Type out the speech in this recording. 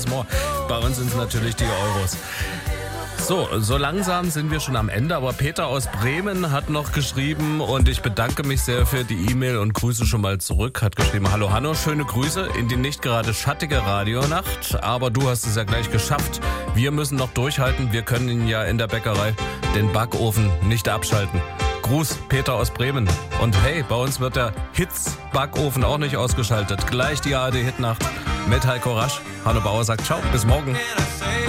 Bei uns sind es natürlich die Euros. So langsam sind wir schon am Ende, aber Peter aus Bremen hat noch geschrieben und ich bedanke mich sehr für die E-Mail und grüße schon mal zurück. Hat geschrieben, hallo Hanno, schöne Grüße in die nicht gerade schattige Radionacht, aber du hast es ja gleich geschafft. Wir müssen noch durchhalten, wir können ihn ja in der Bäckerei den Backofen nicht abschalten. Gruß, Peter aus Bremen. Und hey, bei uns wird der Hits-Backofen auch nicht ausgeschaltet. Gleich die ARD-Hitnacht mit Heiko Rasch. Hanno Bauer sagt ciao, bis morgen.